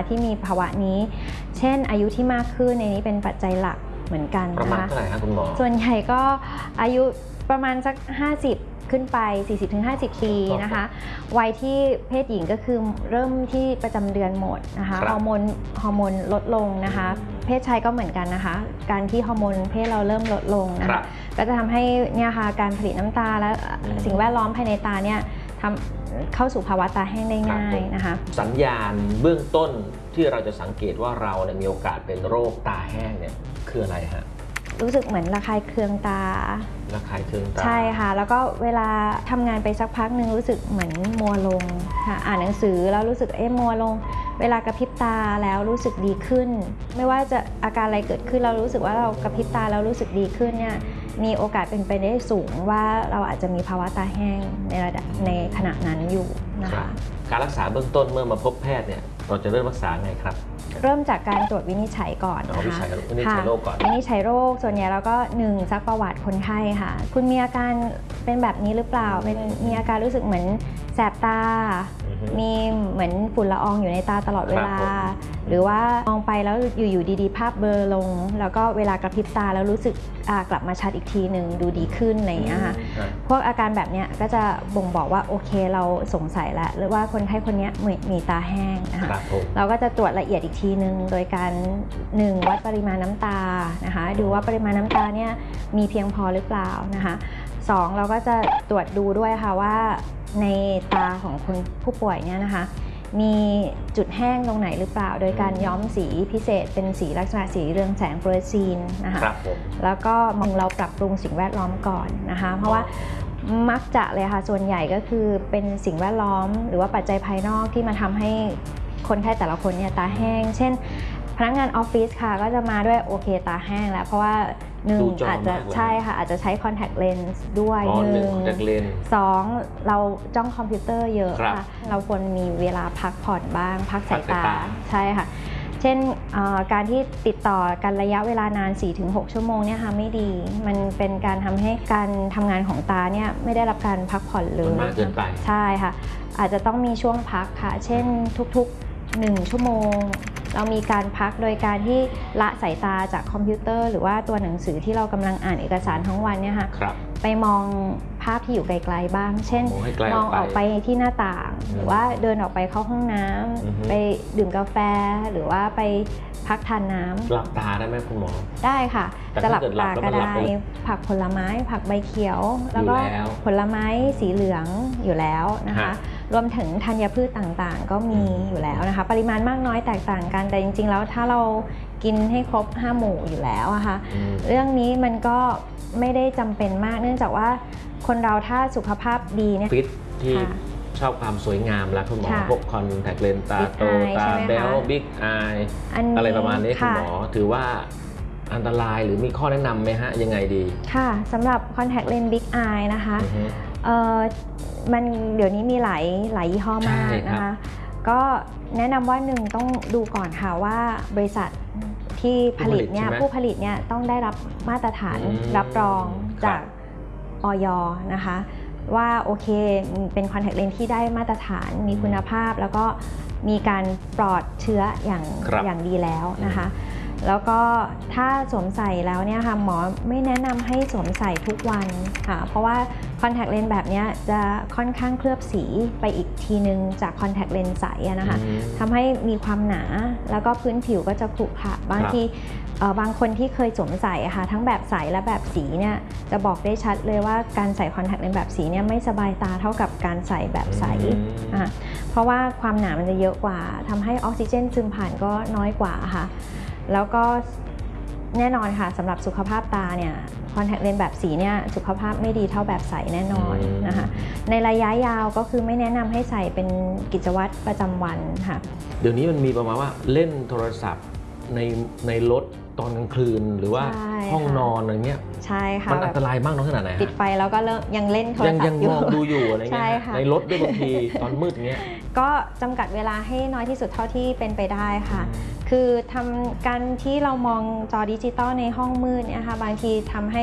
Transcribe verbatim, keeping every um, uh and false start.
ที่มีภาวะนี้เช่นอายุที่มากขึ้นในนี้เป็นปัจจัยหลักเหมือนกันนะคะประมาณเท่าไหร่ครับคุณหมอส่วนใหญ่ก็อายุประมาณสักห้าสิบขึ้นไป สี่สิบถึงห้าสิบ ปีนะคะวัยที่เพศหญิงก็คือเริ่มที่ประจำเดือนหมดนะคะฮอร์โมนฮอร์โมนลดลงนะคะเพศชายก็เหมือนกันนะคะการที่ฮอร์โมนเพศเราเริ่มลดลงนะคะก็จะทำให้เนี่ยค่ะการผลิตน้ำตาและสิ่งแวดล้อมภายในตาเนี่ยทำเข้าสู่ภาวะตาแห้งได้ง่ายนะคะสัญญาณเบื้องต้นที่เราจะสังเกตว่าเราเนี่ยมีโอกาสเป็นโรคตาแห้งเนี่ยคืออะไรฮะรู้สึกเหมือนระคายเคืองตาระคายเคืองตาใช่ค่ะแล้วก็เวลาทำงานไปสักพักหนึ่งรู้สึกเหมือนมัวลงค่ะอ่านหนังสือแล้วรู้สึกเอ๊ะมัวลงเวลากระพริบตาแล้วรู้สึกดีขึ้นไม่ว่าจะอาการอะไรเกิดขึ้นเรารู้สึกว่าเรากระพริบตาแล้วรู้สึกดีขึ้นเนี่ยมีโอกาสเป็นไปได้สูงว่าเราอาจจะมีภาวะตาแห้งในระดับในขณะนั้นอยู่นะคะการรักษาเบื้องต้นเมื่อมาพบแพทย์เนี่ยเราจะเริ่มรักษาไงครับเริ่มจากการตรวจวินิจฉัยก่อนนะคะวินิจฉัยโรคก่อนวินิจฉัยโรคส่วนใหญ่เราก็หนึ่งซักประวัติคนไข้ค่ะคุณมีอาการเป็นแบบนี้หรือเปล่าเป็นมีอาการรู้สึกเหมือนแสบตามีเหมือนฝุ่นละอองอยู่ในตาตลอดเวลาหรือว่ามองไปแล้วอยู่ๆดีๆภาพเบลอลงแล้วก็เวลากระพริบตาแล้วรู้สึกกลับมาชัดอีกทีหนึ่งดูดีขึ้นอะไรอย่างเงี้ยค่ะพวกอาการแบบนี้ก็จะบ่งบอกว่าโอเคเราสงสัยแล้วหรือว่าคนไข้คนนี้มีตาแห้งนะคะเราก็จะตรวจละเอียดอีกทีหนึ่งโดยการหนึ่งวัดปริมาณน้ำตานะคะดูว่าปริมาณน้ำตาเนี่ยมีเพียงพอหรือเปล่านะคะสองเราก็จะตรวจดูด้วยค่ะว่าในตาของคนผู้ป่วยเนี่ยนะคะมีจุดแห้งตรงไหนหรือเปล่าโดยการย้อมสีพิเศษเป็นสีลักษณะสีเรืองแสงฟลูออเรสซีนนะคะแล้วก็มองเราปรับปรุงสิ่งแวดล้อมก่อนนะคะเพราะว่ามักจะเลยค่ะส่วนใหญ่ก็คือเป็นสิ่งแวดล้อมหรือว่าปัจจัยภายนอกที่มาทำให้คนไข้แต่ละคนเนี่ยตาแห้งเช่นพนักงานออฟฟิศค่ะก็จะมาด้วยโอเคตาแห้งแล้วเพราะว่าหนึ่งอาจจะใช่ค่ะอาจจะใช้คอนแทคเลนส์ด้วยหนึ่งสองเราจ้องคอมพิวเตอร์เยอะค่ะเราควรมีเวลาพักผ่อนบ้างพักสายตาใช่ค่ะเช่นการที่ติดต่อกันระยะเวลานาน สี่ถึงหก ชั่วโมงเนี่ยค่ะไม่ดีมันเป็นการทำให้การทำงานของตาเนี่ยไม่ได้รับการพักผ่อนเลยมากเกินไปใช่ค่ะอาจจะต้องมีช่วงพักค่ะเช่นทุกๆหนึ่งชั่วโมงเรามีการพักโดยการที่ละสายตาจากคอมพิวเตอร์หรือว่าตัวหนังสือที่เรากำลังอ่านเอกสารทั้งวันเนี่ยค่ะไปมองภาพที่อยู่ไกลๆบ้างเช่นมองออกไปที่หน้าต่างหรือว่าเดินออกไปเข้าห้องน้ำไปดื่มกาแฟหรือว่าไปพักทานน้ำหลับตาได้ไหมคุณหมอได้ค่ะจะหลับตาก็ได้ผักผลไม้ผักใบเขียวแล้วก็ผลไม้สีเหลืองอยู่แล้วนะคะรวมถึงธัญพืชต่างๆก็มีอยู่แล้วนะคะปริมาณมากน้อยแตกต่างกันแต่จริงๆแล้วถ้าเรากินให้ครบห้าหมู่อยู่แล้วอะค่ะเรื่องนี้มันก็ไม่ได้จำเป็นมากเนื่องจากว่าคนเราถ้าสุขภาพดีเนี่ยฟิตที่ชอบความสวยงามแล้วคุณหมอพวกคอนแทคเลนส์ตาโตตาเบลบิ๊กอายอะไรประมาณนี้คุณหมอถือว่าอันตรายหรือมีข้อแนะนำไหมฮะยังไงดีค่ะสำหรับคอนแทคเลนส์บิ๊กอายนะคะมันเดี๋ยวนี้มีหลายหลายยี่ห้อมากนะคะก็แนะนำว่าหนึ่งต้องดูก่อนค่ะว่าบริษัทที่ผลิตเนี่ยผู้ผลิตเนี่ยต้องได้รับมาตรฐานรับรองจากอย.นะคะว่าโอเคเป็นคอนแทคเลนส์ที่ได้มาตรฐานมีคุณภาพแล้วก็มีการปลอดเชื้ออย่างอย่างดีแล้วนะคะแล้วก็ถ้าสวมใส่แล้วเนี่ยค่ะหมอไม่แนะนำให้สวมใส่ทุกวันค่ะเพราะว่าคอนแทคเลนส์แบบนี้จะค่อนข้างเคลือบสีไปอีกทีนึงจากคอนแทคเลนส์ใสนะคะทำให้มีความหนาแล้วก็พื้นผิวก็จะขรุขระบางทีบางคนที่เคยสวมใส่ค่ะทั้งแบบใสและแบบสีเนี่ยจะบอกได้ชัดเลยว่าการใส่คอนแทคเลนส์แบบสีเนี่ยไม่สบายตาเท่ากับการใส่แบบใสเพราะว่าความหนามันจะเยอะกว่าทำให้ออกซิเจนซึมผ่านก็น้อยกว่าค่ะแล้วก็แน่นอนค่ะสำหรับสุขภาพตาเนี่ยคอนแทคเลนส์แบบสีเนี่ยสุขภาพไม่ดีเท่าแบบใสแน่นอนนะคะในระยะยาวก็คือไม่แนะนำให้ใส่เป็นกิจวัตรประจำวันค่ะเดี๋ยวนี้มันมีประมาณว่าเล่นโทรศัพท์ในในรถตอนกลางคืนหรือว่าห้องนอนอะไรเงี้ยใช่ค่ะมันอันตรายมากน้อยขนาดไหนปิดไฟแล้วก็เริ่มยังเล่นโทรศัพท์ยังมองดูอยู่อะไรเงี้ยในรถด้วยบางทีตอนมืดเงี้ยก็จำกัดเวลาให้น้อยที่สุดเท่าที่เป็นไปได้ค่ะคือทำการที่เรามองจอดิจิตอลในห้องมืดเนี่ยค่ะบางทีทำให้